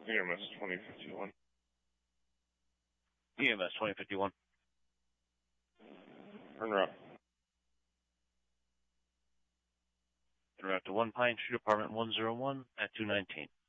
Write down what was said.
EMS 2051. EMS 2051. En route. En route to 1 Pine Street, apartment 101 at 219.